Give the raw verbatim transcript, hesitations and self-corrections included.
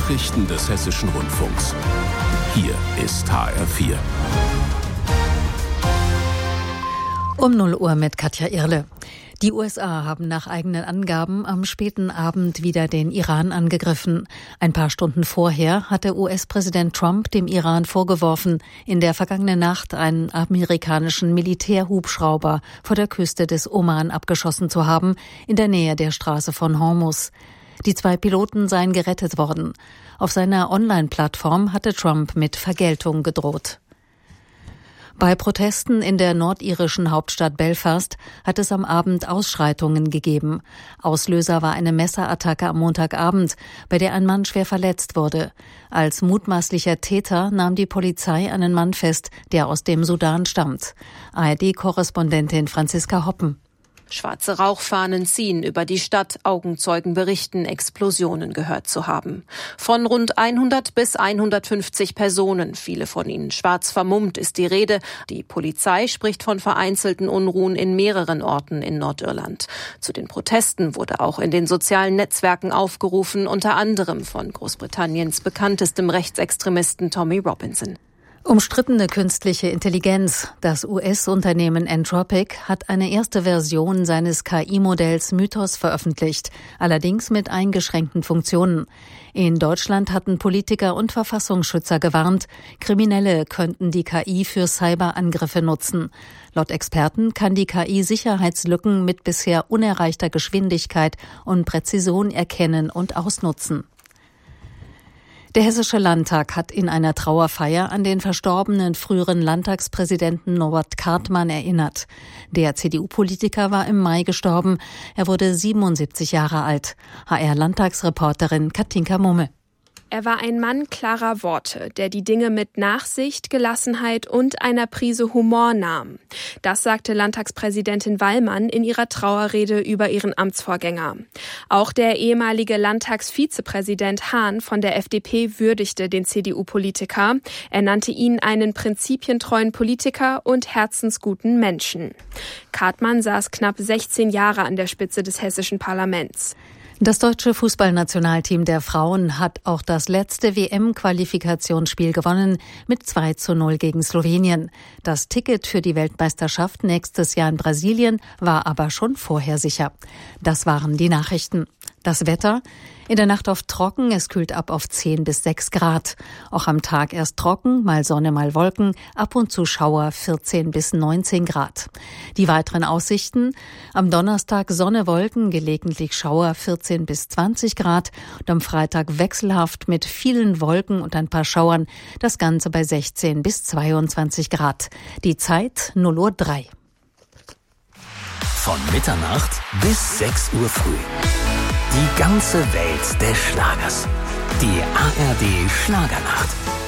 Nachrichten des Hessischen Rundfunks. Hier ist H R vier. Um null Uhr mit Katja Irle. Die U S A haben nach eigenen Angaben am späten Abend wieder den Iran angegriffen. Ein paar Stunden vorher hatte U S-Präsident Trump dem Iran vorgeworfen, in der vergangenen Nacht einen amerikanischen Militärhubschrauber vor der Küste des Oman abgeschossen zu haben, in der Nähe der Straße von Hormuz. Die zwei Piloten seien gerettet worden. Auf seiner Online-Plattform hatte Trump mit Vergeltung gedroht. Bei Protesten in der nordirischen Hauptstadt Belfast hat es am Abend Ausschreitungen gegeben. Auslöser war eine Messerattacke am Montagabend, bei der ein Mann schwer verletzt wurde. Als mutmaßlicher Täter nahm die Polizei einen Mann fest, der aus dem Sudan stammt. A R D-Korrespondentin Franziska Hoppen. Schwarze Rauchfahnen ziehen über die Stadt, Augenzeugen berichten, Explosionen gehört zu haben. Von rund hundert bis hundertfünfzig Personen, viele von ihnen schwarz vermummt, ist die Rede. Die Polizei spricht von vereinzelten Unruhen in mehreren Orten in Nordirland. Zu den Protesten wurde auch in den sozialen Netzwerken aufgerufen, unter anderem von Großbritanniens bekanntestem Rechtsextremisten Tommy Robinson. Umstrittene künstliche Intelligenz. Das U S-Unternehmen Anthropic hat eine erste Version seines K I-Modells Mythos veröffentlicht, allerdings mit eingeschränkten Funktionen. In Deutschland hatten Politiker und Verfassungsschützer gewarnt, Kriminelle könnten die K I für Cyberangriffe nutzen. Laut Experten kann die K I Sicherheitslücken mit bisher unerreichter Geschwindigkeit und Präzision erkennen und ausnutzen. Der Hessische Landtag hat in einer Trauerfeier an den verstorbenen früheren Landtagspräsidenten Norbert Kartmann erinnert. Der C D U-Politiker war im Mai gestorben. Er wurde siebenundsiebzig Jahre alt. H R-Landtagsreporterin Katinka Mumme. Er war ein Mann klarer Worte, der die Dinge mit Nachsicht, Gelassenheit und einer Prise Humor nahm. Das sagte Landtagspräsidentin Wallmann in ihrer Trauerrede über ihren Amtsvorgänger. Auch der ehemalige Landtagsvizepräsident Hahn von der F D P würdigte den C D U-Politiker. Er nannte ihn einen prinzipientreuen Politiker und herzensguten Menschen. Kartmann saß knapp sechzehn Jahre an der Spitze des hessischen Parlaments. Das deutsche Fußballnationalteam der Frauen hat auch das letzte W M-Qualifikationsspiel gewonnen mit zwei zu null gegen Slowenien. Das Ticket für die Weltmeisterschaft nächstes Jahr in Brasilien war aber schon vorher sicher. Das waren die Nachrichten. Das Wetter: in der Nacht oft trocken, es kühlt ab auf zehn bis sechs Grad. Auch am Tag erst trocken, mal Sonne, mal Wolken, ab und zu Schauer, vierzehn bis neunzehn Grad. Die weiteren Aussichten: am Donnerstag Sonne, Wolken, gelegentlich Schauer, vierzehn bis zwanzig Grad. Und am Freitag wechselhaft mit vielen Wolken und ein paar Schauern, das Ganze bei sechzehn bis zweiundzwanzig Grad. Die Zeit null Uhr drei. Von Mitternacht bis sechs Uhr früh. Die ganze Welt des Schlagers. Die A R D Schlagernacht.